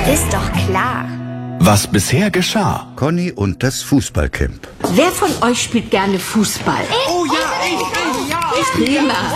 Ist doch klar. Was bisher geschah. Conny und das Fußballcamp. Wer von euch spielt gerne Fußball? Oh ja, ich. Prima.